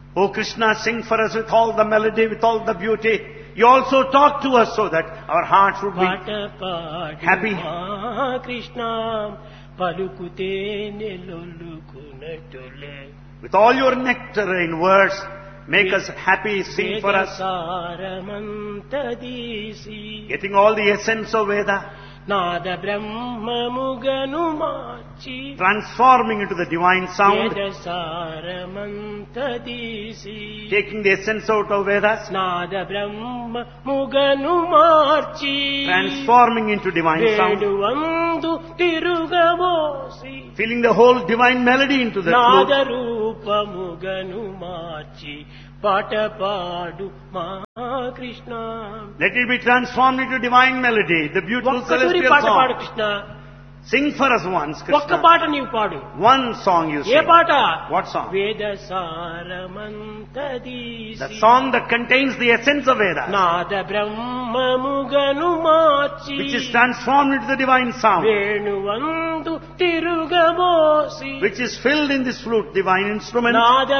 Oh Krishna, sing for us with all the melody, with all the beauty. You also talk to us so that our hearts would be happy. Krishna పలుకుతే నెలొల్లుకునట్టులే. With all your nectar in words, make us happy, sing for us. Getting all the essence of Veda, Nada బ్రహ్మముగను March transforming into the divine sound, వేదసారమంతదీసి taking the essence out of Vedas, Nada బ్రహ్మముగను March transforming into divine sound, వేడువందు తిరుగబోసి filling the whole divine melody into the Nada flute. రూపముగను మార్చి పాట పాడు మా Krishna. Let it be transformed into divine melody, the beautiful ఒక్కసారి celestial పాట పాడు song. Krishna. Sing for us once, ఒక్క Krishna. పాట నీవు పాడు. One song you A sing. పాట? What song? వేదసారమంతదీసి The song that contains the essence of Vedas, Nada బ్రహ్మముగను March which is transformed into the divine sound, వేణువందు తిరుగబోసి which is filled in this flute, divine instrument, Nada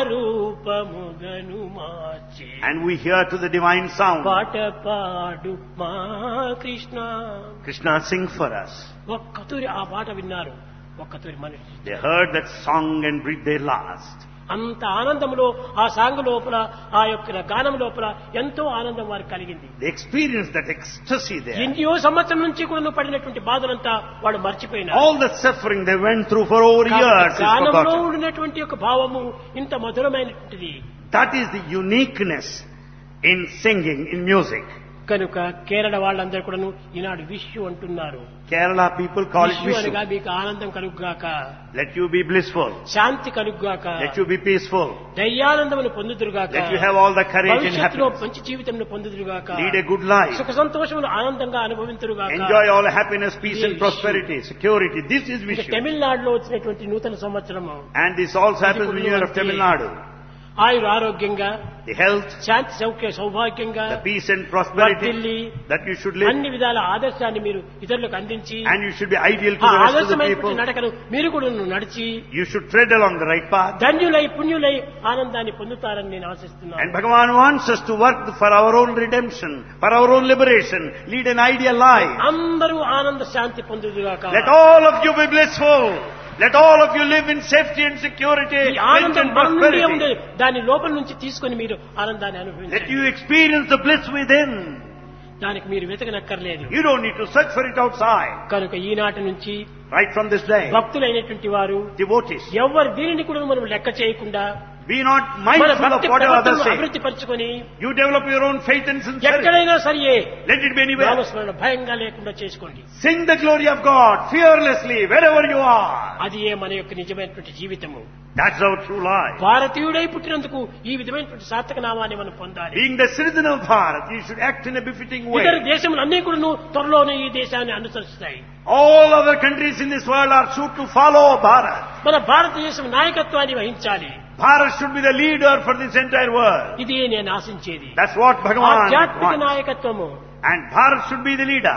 రూపముగను March and we hear to the divine sound. పాట పాడు మా Krishna. Krishna, sing for us. ఒక్కతూరి ఆ పాట విన్నారు, ఒక్కతూరి మనిషి They heard that song and breathed their last. అంత ఆనందంలో ఆ సాంగ్ లోపల, ఆ యొక్క గానం లోపల ఎంతో ఆనందం వారికి కలిగింది. They experienced that ecstasy there. ఎన్నో సంవత్సరం నుంచి కూడా నువ్వు పడినటువంటి బాధలంతా వాడు మర్చిపోయినారు. All the suffering they went through for over years is గానంలో forgotten. ఉండినటువంటి యొక్క భావము ఇంత మధురమైనటువంటిది. That is the uniqueness in singing, in music. కనుక కేరళ వాళ్ళందరూ కూడాను ఈనాడు విష్యు అంటున్నారు. Kerala people call it విష్యు అనగా Vishu. మీకు ఆనందం కలుగుగాక, Let you be blissful. శాంతి కలుగుగాక, Let you be peaceful. దయ్యానందమును పొందుదురుగాక, Let you have all the courage and భవిష్యత్తులో happiness. మంచి జీవితంను పొందుదురుగాక, Lead a good life. సుఖ సంతోషములు ఆనందంగా అనుభవింతురుగాక. Enjoy all happiness, peace and prosperity, security. This is ఇక Vishu. తమిళనాడులో వచ్చినటువంటి నూతన సంవత్సరము And this also happens in the year of Tamil Nadu. ఆయుర ఆరోగ్యంగా, The health, Shanti Soukhya సౌభాగ్యంగా, the peace and prosperity వర్ధిల్లి that you should live. అన్ని విధాల ఆదర్శాన్ని మీరు ఇతరులకు అందించి And you should be ideal to ఆ the rest of the ఆదర్శమైనటువంటి people. నడకను మీరు కూడా నడిచి You should tread along the right path. ధన్యులై పుణ్యులై ఆనందాన్ని పొందుతారని నేను ఆశిస్తున్నాను. And Bhagavan wants us to work for our own redemption, for our own liberation, lead an ideal life. అందరూ ఆనంద శాంతి పొందుదుగాక. Let all of you be blissful. Let all of you live in safety and security, ఈ health ఆనందం and మన నుండి ఉండే prosperity. దాని లోపల నుంచి తీసుకొని మీరు ఆనందాన్ని Let అనుభవించండి. you experience the bliss within. దానికి మీరు వెతకనక్కర్లేదు. You don't need to search for it outside. కనుక ఈనాటి నుంచి Right from this day, భక్తులైనటువంటి వారు devotees, ఎవరు దీనిని కూడా మనం లెక్క చేయకుండా be not మన mindful of భక్తి whatever others ప్రవర్తనను say. అభివృద్ధి పరచుకొని You develop your own faith and sincerity. ఎక్కడైనా సరియే Let it be anywhere. నామస్మరణ భయంగా లేకుండా చేసుకోండి. Sing the glory of God fearlessly wherever you are. అది ఏ మన యొక్క నిజమైనటువంటి జీవితము. That's our true life. భారతీయుడై పుట్టినందుకు ఈ విధమైనటువంటి సార్థక నామాన్ని మనం పొందాలి. Being the citizen of Bharat, you should act in a befitting way. ఇతర దేశములు అన్ని కూడా త్వరలోనే ఈ దేశాన్ని అనుసరిస్తాయి. All other countries in this world are soon to follow Bharat. మన భారతదేశం నాయకత్వాన్ని వహించాలి. Bharat should be the leader for this entire world. ఇది నేను ఆశించేది. That's what Bhagavan ఆధ్యాత్మిక wants. నాయకత్వము. And Bharat should be the leader.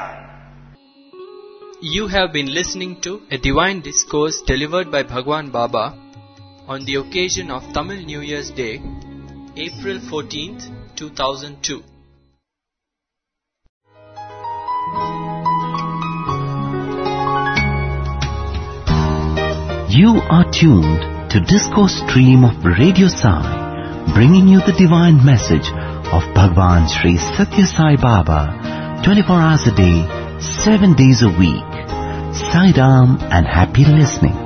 You have been listening to a divine discourse delivered by Bhagwan Baba on the occasion of Tamil New Year's Day, April 14th, 2002. You are tuned to Discourse Stream of Radio Sai, bringing you the divine message of Bhagwan Sri Satya Sai Baba, 24 hours a day, 7 days a week. Sai Ram and happy listening.